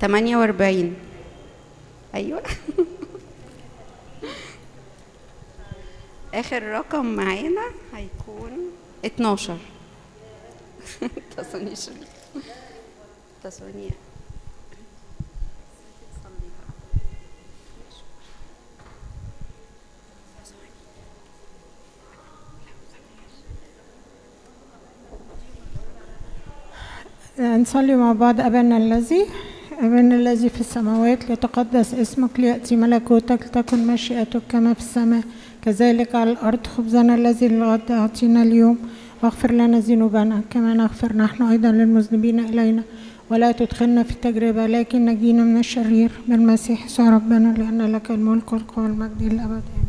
48. ايوه. اخر رقم معانا هيكون 12. تصوني نصلي مع بعض. أبانا الذي في السماوات، ليتقدس اسمك، ليأتي ملكوتك، لتكن مشيئتك كما في السماء كذلك على الأرض. خبزنا الذي للغد أعطينا اليوم، واغفر لنا ذنوبنا كما نغفر نحن أيضا للمذنبين إلينا، ولا تدخلنا في التجربة لكن نجينا من الشرير، بالمسيح يسوع ربنا، لأن لك الملك والقوة والمجد إلى الأبد.